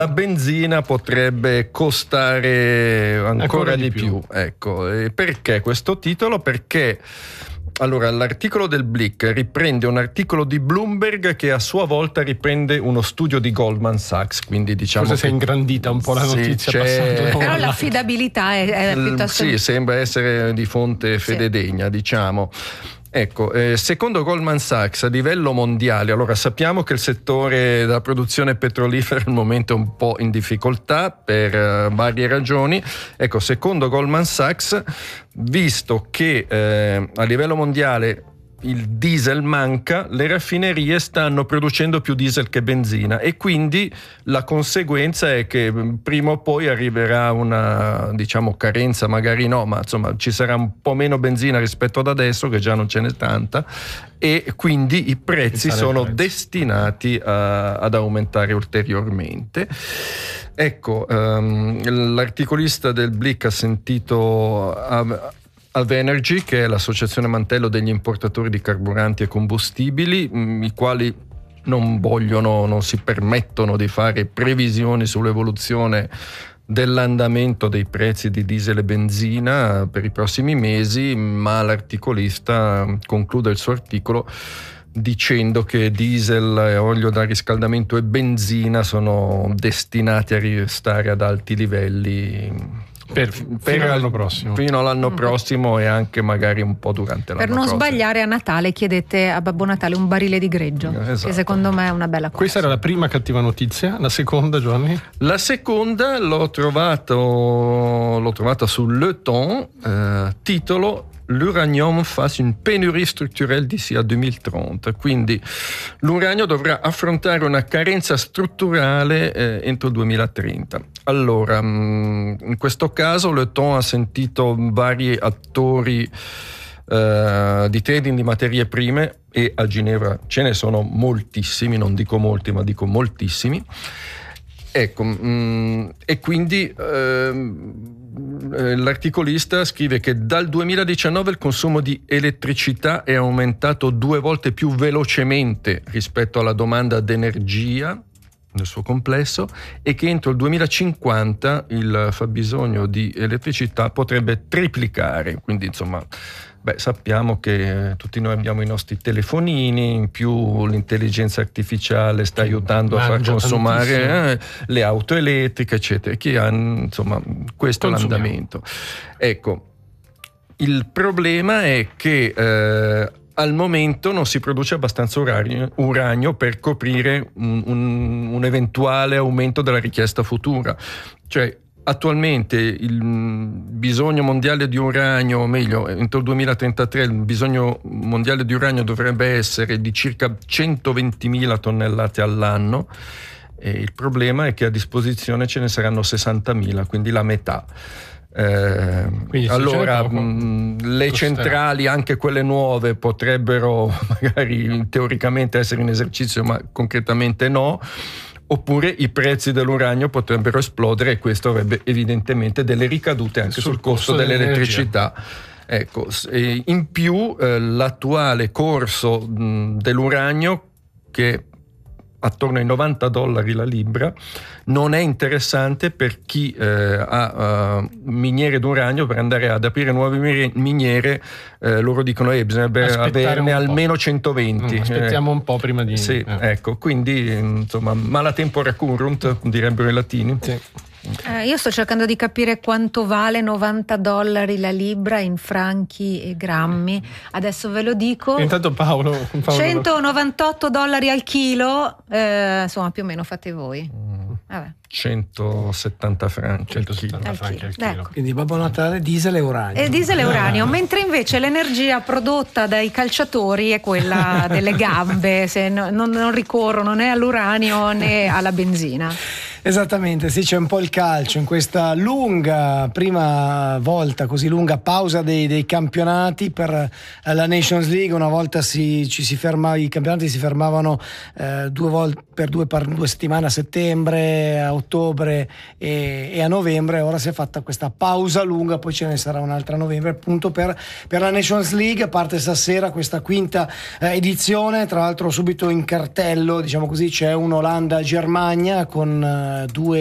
la benzina potrebbe costare ancora di più. Ecco, e perché questo titolo? Perché allora l'articolo del Blick riprende un articolo di Bloomberg che a sua volta riprende uno studio di Goldman Sachs, quindi diciamo forse si è ingrandita un po' la notizia passando. Però l'affidabilità è piuttosto... Sì, sembra essere di fonte fededegna, diciamo. Ecco, secondo Goldman Sachs a livello mondiale, allora sappiamo che il settore della produzione petrolifera al momento è un po' in difficoltà per varie ragioni. Ecco, secondo Goldman Sachs, visto che a livello mondiale il diesel manca, le raffinerie stanno producendo più diesel che benzina e quindi la conseguenza è che prima o poi arriverà una, diciamo, carenza, magari no, ma insomma ci sarà un po' meno benzina rispetto ad adesso, che già non ce n'è tanta, e quindi i prezzi sono destinati ad aumentare ulteriormente. Ecco, l'articolista del Blick ha sentito Alvenergy, che è l'associazione mantello degli importatori di carburanti e combustibili, i quali non si permettono di fare previsioni sull'evoluzione dell'andamento dei prezzi di diesel e benzina per i prossimi mesi, ma l'articolista conclude il suo articolo dicendo che diesel, olio da riscaldamento e benzina sono destinati a restare ad alti livelli fino all'anno prossimo. Fino all'anno prossimo e anche magari un po' durante l'anno prossimo. Per non sbagliare, a Natale chiedete a Babbo Natale un barile di greggio, esatto, che secondo me è una bella cosa. Questa era la prima cattiva notizia. La seconda, Giovanni? La seconda l'ho trovata su Le Temps, titolo l'uranium face une pénurie structurelle d'ici a 2030, quindi l'uranio dovrà affrontare una carenza strutturale entro il 2030. Allora, in questo caso Le Temps ha sentito vari attori di trading di materie prime, e a Ginevra ce ne sono moltissimi, non dico molti ma dico moltissimi. Ecco, e quindi l'articolista scrive che dal 2019 il consumo di elettricità è aumentato 2 volte più velocemente rispetto alla domanda d'energia nel suo complesso, e che entro il 2050 il fabbisogno di elettricità potrebbe triplicare. Quindi insomma, sappiamo che tutti noi abbiamo i nostri telefonini, in più l'intelligenza artificiale sta aiutando a far consumare le auto elettriche, eccetera, che hanno, insomma, questo è l'andamento. Ecco, il problema è che al momento non si produce abbastanza uranio per coprire un eventuale aumento della richiesta futura. Cioè, attualmente il bisogno mondiale di uranio, o meglio, entro il 2033 il bisogno mondiale di uranio dovrebbe essere di circa 120.000 tonnellate all'anno, e il problema è che a disposizione ce ne saranno 60.000, quindi la metà. Allora le centrali, anche quelle nuove, potrebbero magari teoricamente essere in esercizio, ma concretamente no. Oppure i prezzi dell'uranio potrebbero esplodere, e questo avrebbe evidentemente delle ricadute anche sul costo dell'elettricità. Ecco, in più l'attuale corso dell'uranio, che attorno ai $90 la libra, non è interessante per chi ha miniere d'uranio. Per andare ad aprire nuove miniere, loro dicono bisognerebbe averne almeno 120. Aspettiamo un po' prima di... Sì, ecco, quindi insomma, mala tempora currunt, direbbero i latini. Sì. Io sto cercando di capire quanto vale $90 la libra in franchi e grammi. Adesso ve lo dico. Intanto Paolo $198 al chilo, insomma più o meno fate voi. Vabbè. 170 franchi al chilo. Ecco. Quindi Babbo Natale, diesel e uranio. Diesel e uranio, mentre invece l'energia prodotta dai calciatori è quella delle gambe, se non ricorrono né all'uranio né alla benzina. Esattamente, sì, c'è un po' il calcio in questa prima volta così lunga pausa dei campionati per la Nations League. Una volta i campionati si fermavano per due settimane, a settembre, a ottobre e a novembre. Ora si è fatta questa pausa lunga, poi ce ne sarà un'altra a novembre appunto per la Nations League. Parte stasera questa quinta edizione, tra l'altro subito in cartello, diciamo così, c'è un Olanda-Germania con due